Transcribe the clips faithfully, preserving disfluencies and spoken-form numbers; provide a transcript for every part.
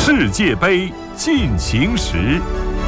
世界杯进行时。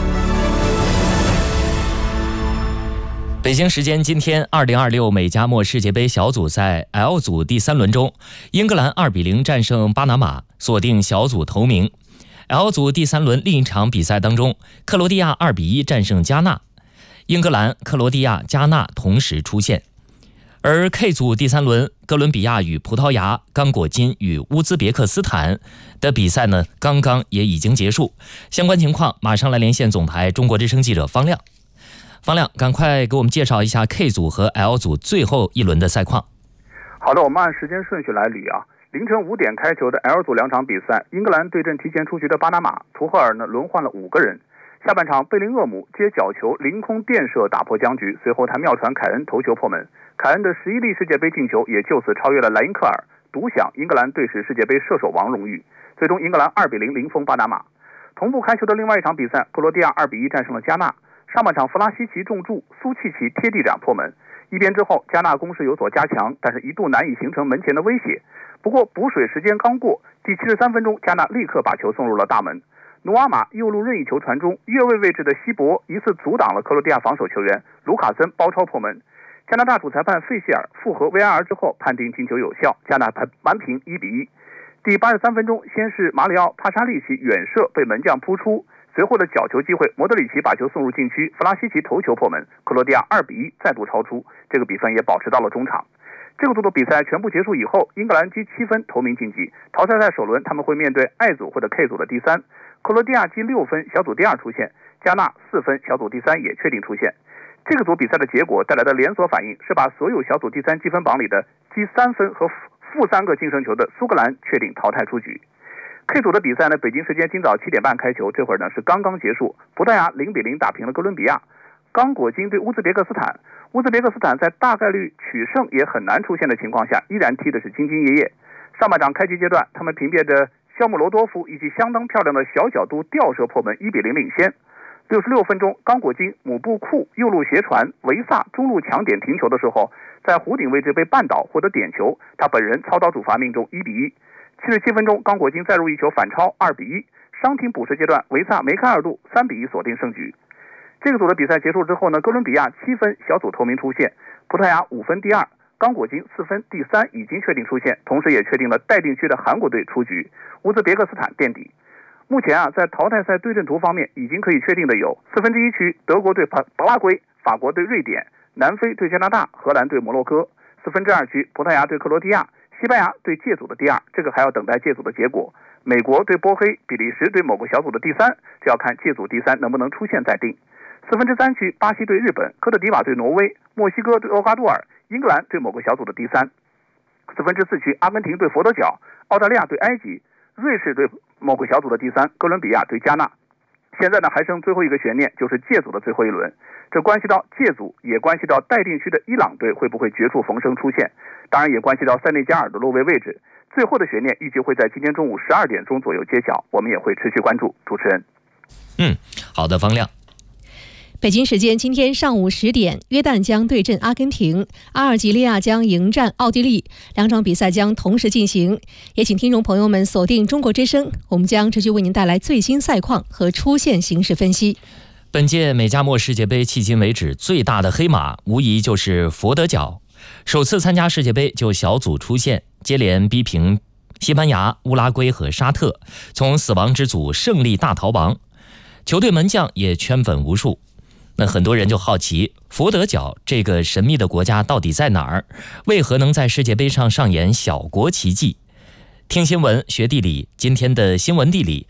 北京时间今天，二零二六美加墨世界杯小组赛 L 组第三轮中，英格兰二比零战胜巴拿马，锁定小组头名。L 组第三轮另一场比赛当中，克罗地亚二比一战胜加纳，英格兰、克罗地亚、加纳同时出现。而 K 组第三轮，哥伦比亚与葡萄牙、刚果金与乌兹别克斯坦的比赛呢，刚刚也已经结束。相关情况，马上来连线总台中国之声记者方亮。方亮，赶快给我们介绍一下 K 组和 L 组最后一轮的赛况。 好的，我们按时间顺序来捋啊。凌晨五点开球的 L 组两场比赛，英格兰对阵提前出局的巴拿马，图赫尔呢轮换了五个人。下半场，贝林厄姆接角球凌空垫射打破僵局，随后他妙传凯恩头球破门，凯恩的十一粒世界杯进球也就此超越了莱因克尔，独享英格兰队史世界杯射手王荣誉。最终英格兰二比零零封巴拿马。同步开球的另外一场比赛，克罗地亚二比一战胜了加纳。上半场弗拉西奇中柱，苏契奇贴地斩破门。一边之后，加纳攻势有所加强，但是一度难以形成门前的威胁。不过补水时间刚过，第七十三分钟，加纳立刻把球送入了大门。努阿马右路任意球传中，越位位置的希伯疑似阻挡了克罗地亚防守球员，卢卡森包抄破门。加拿大主裁判费希尔复核 V R 之后判定进球有效，加纳扳平一比一。第八十三分钟，先是马里奥帕沙利奇远射被门将扑出，随后的角球机会，莫德里奇把球送入禁区，弗拉西奇头球破门，克罗地亚二比一再度超出，这个比分也保持到了中场。这个组的比赛全部结束以后，英格兰积七分头名晋级，淘汰赛首轮他们会面对 I 组或者 K 组的第三，克罗地亚积六分小组第二出现，加纳四分小组第三也确定出现。这个组比赛的结果带来的连锁反应是把所有小组第三积分榜里的积三分和负三个净胜球的苏格兰确定淘汰出局。K 组的比赛呢，北京时间今早七点半开球，这会儿呢是刚刚结束。葡萄牙零比零打平了哥伦比亚，刚果金对乌兹别克斯坦，乌兹别克斯坦在大概率取胜也很难出现的情况下，依然踢的是兢兢业业。上半场开局阶段，他们凭借着肖姆罗多夫以及相当漂亮的小角度吊射破门，一比零领先。六十六分钟，刚果金姆布库右路斜传，维萨中路抢点停球的时候，在弧顶位置被绊倒，获得点球，他本人操刀主罚命中一比一。七十七分钟，刚果金再入一球反超二比一。伤停补时阶段，维萨梅开二度，三比一锁定胜局。这个组的比赛结束之后呢，哥伦比亚七分小组头名出现，葡萄牙五分第二，刚果金四分第三已经确定出现，同时也确定了待定区的韩国队出局，乌兹别克斯坦垫底。目前啊，在淘汰赛对阵图方面已经可以确定的有四分之一区德国对巴拉圭，法国对瑞典，南非对加拿大，荷兰对摩洛哥。四分之二区葡萄牙对克罗地亚，西班牙对借组的第二，这个还要等待借组的结果。美国对波黑，比利时对某个小组的第三，这要看借组第三能不能出现再定。四分之三区巴西对日本，科特迪瓦对挪威，墨西哥对厄瓜多尔，英格兰对某个小组的第三。四分之四区阿根廷对佛得角，澳大利亚对埃及，瑞士对某个小组的第三，哥伦比亚对加纳。现在呢还剩最后一个悬念，就是借组的最后一轮，这关系到借组，也关系到待定区的伊朗队会不会绝处逢生出现，当然也关系到塞内加尔的落位位置。最后的悬念预计会在今天中午十二点钟左右揭晓，我们也会持续关注。主持人， 嗯，好的，方亮。 北京时间今天上午十点，约旦将对阵阿根廷，阿尔及利亚将迎战奥地利，两场比赛将同时进行。也请听众朋友们锁定中国之声，我们将持续为您带来最新赛况和出线形势分析。 本届美加墨世界杯迄今为止最大的黑马，无疑就是佛得角。首次参加世界杯就小组出线，接连逼平西班牙、乌拉圭和沙特，从死亡之组胜利大逃亡。球队门将也圈粉无数。那很多人就好奇，佛得角这个神秘的国家到底在哪儿？为何能在世界杯上上演小国奇迹？听新闻学地理，今天的新闻地理